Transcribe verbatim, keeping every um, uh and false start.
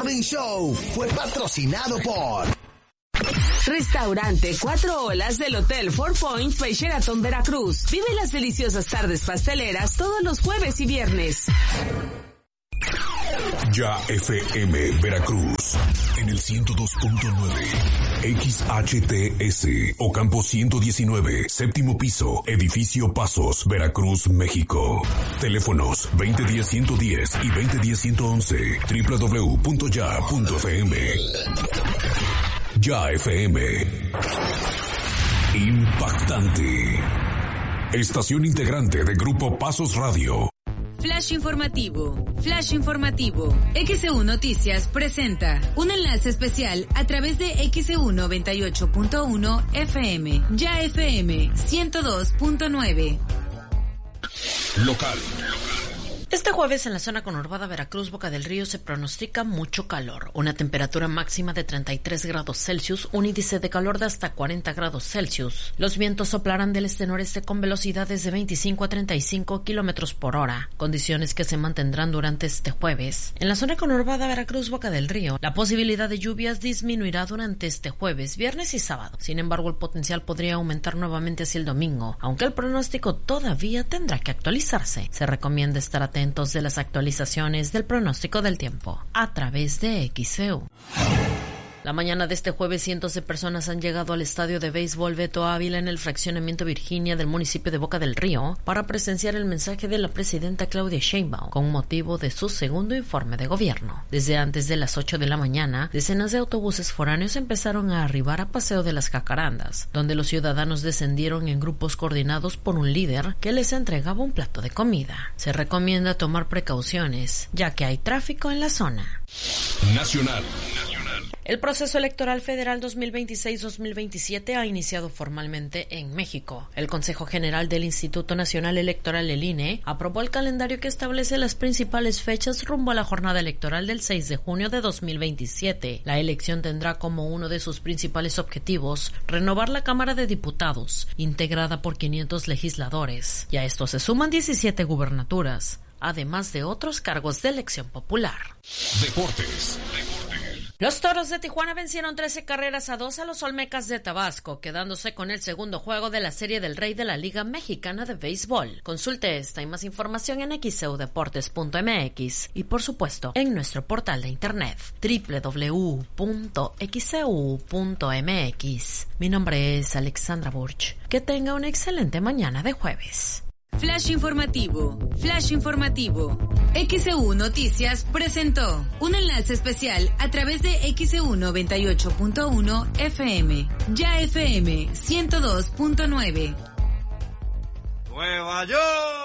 Morning Show fue patrocinado por Restaurante Cuatro Olas del Hotel Four Points by Sheraton Veracruz. Vive las deliciosas tardes pasteleras todos los jueves y viernes. Ya F M Veracruz en el ciento dos punto nueve, X H T S Ocampo ciento diecinueve, séptimo piso, edificio Pasos, Veracruz, México. Teléfonos veinte diez ciento diez y veinte diez ciento once, doble u doble u doble u punto ya punto f m. Ya F M. Impactante. Estación integrante de Grupo Pasos Radio. Flash informativo, flash informativo. X E U Noticias presenta un enlace especial a través de X E U noventa y ocho punto uno F M, Ya F M ciento dos punto nueve. Local. Este jueves en la zona conurbada Veracruz, Boca del Río, se pronostica mucho calor. Una temperatura máxima de treinta y tres grados Celsius, un índice de calor de hasta cuarenta grados Celsius. Los vientos soplarán del este-noreste con velocidades de veinticinco a treinta y cinco kilómetros por hora, condiciones que se mantendrán durante este jueves. En la zona conurbada Veracruz, Boca del Río, la posibilidad de lluvias disminuirá durante este jueves, viernes y sábado. Sin embargo, el potencial podría aumentar nuevamente hacia el domingo, aunque el pronóstico todavía tendrá que actualizarse. Se recomienda estar atento de las actualizaciones del pronóstico del tiempo a través de X E U. La mañana de este jueves, cientos de personas han llegado al estadio de béisbol Beto Ávila en el fraccionamiento Virginia del municipio de Boca del Río para presenciar el mensaje de la presidenta Claudia Sheinbaum con motivo de su segundo informe de gobierno. Desde antes de las ocho de la mañana, decenas de autobuses foráneos empezaron a arribar a Paseo de las Jacarandas, donde los ciudadanos descendieron en grupos coordinados por un líder que les entregaba un plato de comida. Se recomienda tomar precauciones, ya que hay tráfico en la zona. Nacional. El proceso electoral federal dos mil veintiséis dos mil veintisiete ha iniciado formalmente en México. El Consejo General del Instituto Nacional Electoral, el I N E, aprobó el calendario que establece las principales fechas rumbo a la jornada electoral del seis de junio de dos mil veintisiete. La elección tendrá como uno de sus principales objetivos renovar la Cámara de Diputados, integrada por quinientos legisladores, y a esto se suman diecisiete gubernaturas, además de otros cargos de elección popular. Deportes. Los Toros de Tijuana vencieron trece carreras a dos a los Olmecas de Tabasco, quedándose con el segundo juego de la Serie del Rey de la Liga Mexicana de Béisbol. Consulte esta y más información en x e u deportes punto m x y, por supuesto, en nuestro portal de internet doble u doble u doble u punto x e u punto m x. Mi nombre es Alexandra Burch. Que tenga una excelente mañana de jueves. Flash informativo, flash informativo. X E U Noticias presentó un enlace especial a través de X E U noventa y ocho punto uno F M, Ya F M ciento dos punto nueve. Nueva York.